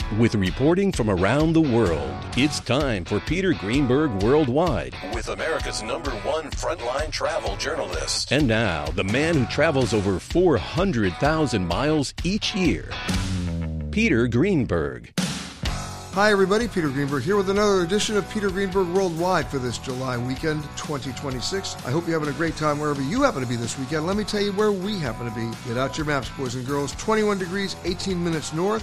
With reporting from around the world, it's time for Peter Greenberg Worldwide, with America's #1 frontline travel journalist. And now, the man who travels over 400,000 miles each year, Peter Greenberg. Hi everybody, Peter Greenberg here with another edition of Peter Greenberg Worldwide for this July weekend, 2026. I hope you're having a great time wherever you happen to be this weekend. Let me tell you where we happen to be. Get out your maps, boys and girls. 21 degrees, 18 minutes north,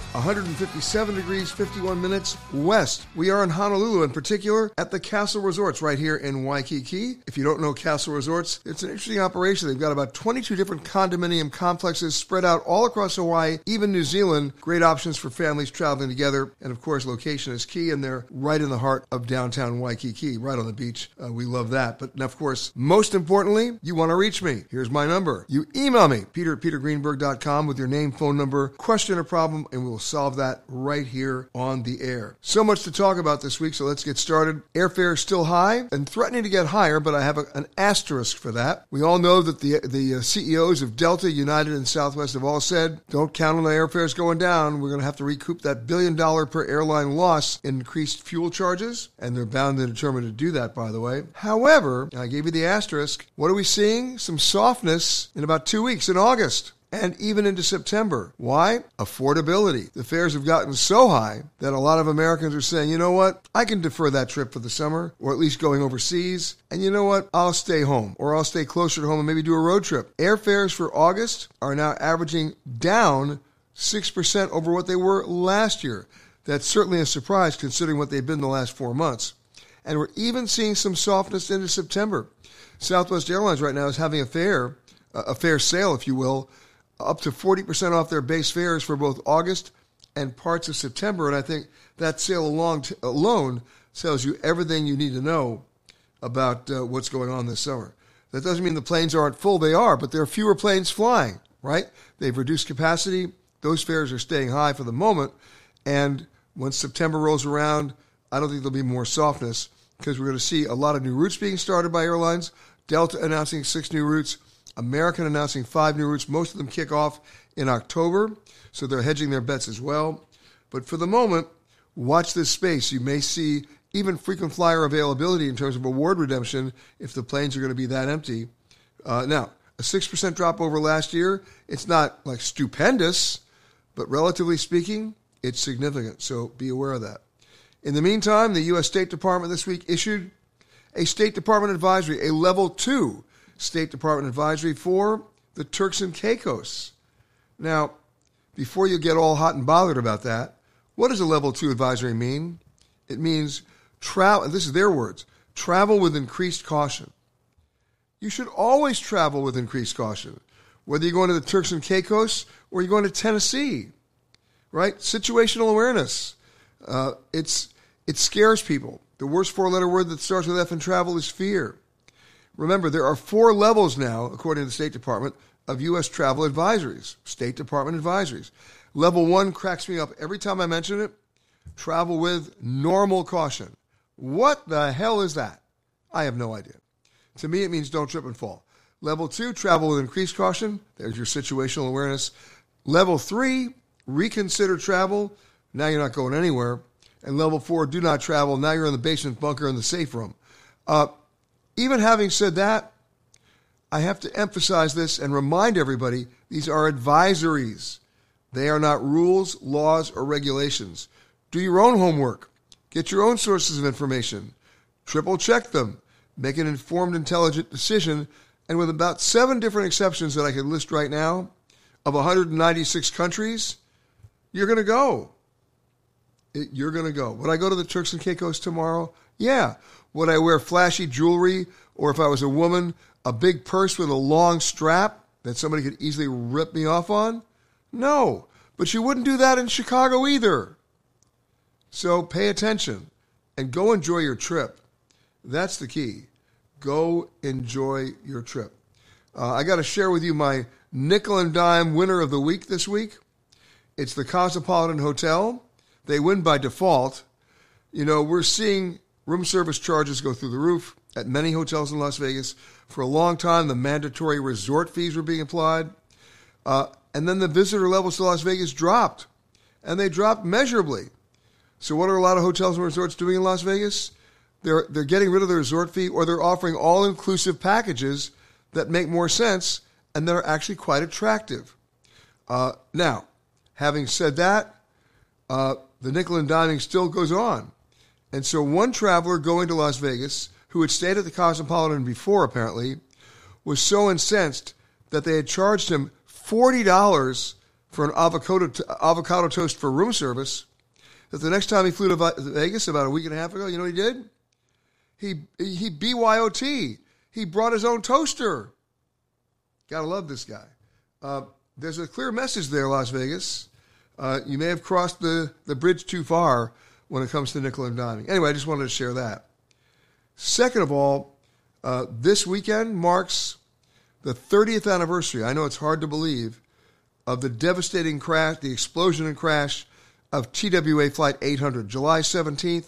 157 degrees, 51 minutes west. We are in Honolulu, in particular, at the Castle Resorts right here in Waikiki. If you don't know Castle Resorts, it's an interesting operation. They've got about 22 different condominium complexes spread out all across Hawaii, even New Zealand. Great options for families traveling together, and of course, location is key, and they're right in the heart of downtown Waikiki, right on the beach. We love that. But of course, most importantly, you want to reach me. Here's my number. You email me, peter@petergreenberg.com, with your name, phone number, question or problem, and we'll solve that right here on the air. So much to talk about this week, so let's get started. Airfare is still high and threatening to get higher, but I have an asterisk for that. We all know that the CEOs of Delta, United, and Southwest have all said, don't count on the airfares going down. We're going to have to recoup that $1 billion per airline loss in increased fuel charges, and they're bound and determined to do that, by the way. However, I gave you the asterisk. What are we seeing? Some softness in about 2 weeks in August and even into September. Why? Affordability. The fares have gotten so high that a lot of Americans are saying, you know what? I can defer that trip for the summer, or at least going overseas. And you know what? I'll stay home, or I'll stay closer to home and maybe do a road trip. Airfares for August are now averaging down 6% over what they were last year. That's certainly a surprise considering what they've been the last 4 months. And we're even seeing some softness into September. Southwest Airlines right now is having a fare sale, if you will, up to 40% off their base fares for both August and parts of September. And I think that sale alone tells you everything you need to know about what's going on this summer. That doesn't mean the planes aren't full. They are, but there are fewer planes flying, right? They've reduced capacity. Those fares are staying high for the moment. And once September rolls around, I don't think there'll be more softness because we're going to see a lot of new routes being started by airlines. Delta announcing 6 new routes, American announcing 5 new routes. Most of them kick off in October, so they're hedging their bets as well. But for the moment, watch this space. You may see even frequent flyer availability in terms of award redemption if the planes are going to be that empty. Now, a 6% drop over last year, it's not like stupendous, but relatively speaking, it's significant, so be aware of that. In the meantime, the U.S. State Department this week issued a State Department advisory, a Level 2 State Department advisory for the Turks and Caicos. Now, before you get all hot and bothered about that, what does a Level 2 advisory mean? It means travel, and this is their words, travel with increased caution. You should always travel with increased caution, whether you're going to the Turks and Caicos or you're going to Tennessee. Right? Situational awareness. It scares people. The worst 4-letter word that starts with F in travel is fear. Remember, there are 4 levels now, according to the State Department, of U.S. travel advisories, State Department advisories. Level 1 cracks me up every time I mention it. Travel with normal caution. What the hell is that? I have no idea. To me, it means don't trip and fall. Level 2, travel with increased caution. There's your situational awareness. Level 3, reconsider travel. Now you're not going anywhere. And level 4, do not travel. Now you're in the basement bunker in the safe room. Even having said that, I have to emphasize this and remind everybody, these are advisories. They are not rules, laws, or regulations. Do your own homework. Get your own sources of information. Triple check them. Make an informed, intelligent decision. And with about 7 different exceptions that I could list right now, of 196 countries, you're going to go. You're going to go. Would I go to the Turks and Caicos tomorrow? Yeah. Would I wear flashy jewelry, or if I was a woman, a big purse with a long strap that somebody could easily rip me off on? No. But you wouldn't do that in Chicago either. So pay attention and go enjoy your trip. That's the key. Go enjoy your trip. I got to share with you my nickel and dime winner of the week this week. It's the Cosmopolitan Hotel. They win by default. You know, we're seeing room service charges go through the roof at many hotels in Las Vegas. For a long time, the mandatory resort fees were being applied. And then the visitor levels to Las Vegas dropped. and they dropped measurably. So what are a lot of hotels and resorts doing in Las Vegas? They're getting rid of the resort fee, or they're offering all-inclusive packages that make more sense and that are actually quite attractive. Now, having said that, the nickel and diming still goes on. And so one traveler going to Las Vegas, who had stayed at the Cosmopolitan before apparently, was so incensed that they had charged him $40 for an avocado toast for room service, that the next time he flew to Vegas about a week and a half ago, you know what he did? He BYOT. He brought his own toaster. Gotta love this guy. There's a clear message there, Las Vegas. You may have crossed the bridge too far when it comes to nickel and diming. Anyway, I just wanted to share that. Second of all, this weekend marks the 30th anniversary, I know it's hard to believe, of the devastating crash, the explosion and crash of TWA Flight 800, July 17th,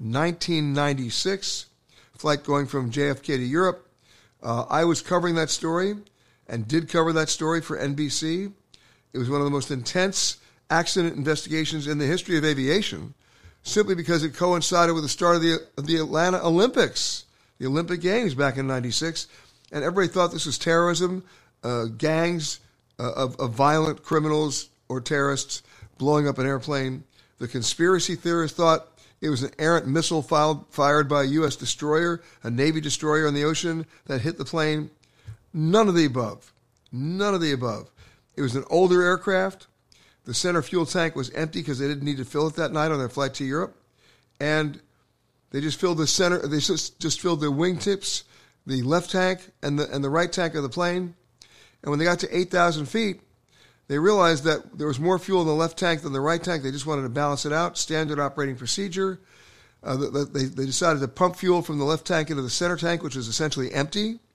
1996, flight going from JFK to Europe. I was covering that story and did cover that story for NBC. It was one of the most intense accident investigations in the history of aviation, simply because it coincided with the start of the Atlanta Olympics, the Olympic Games back in 96, and everybody thought this was terrorism, gangs of violent criminals or terrorists blowing up an airplane. The conspiracy theorists thought it was an errant missile fired by a U.S. destroyer, a Navy destroyer in the ocean that hit the plane. None of the above. None of the above. It was an older aircraft. The center fuel tank was empty because they didn't need to fill it that night on their flight to Europe. And they just filled the center, they just filled the wingtips, the left tank and the right tank of the plane. And when they got to 8,000 feet, they realized that there was more fuel in the left tank than the right tank. They just wanted to balance it out. Standard operating procedure. They decided to pump fuel from the left tank into the center tank, which was essentially empty.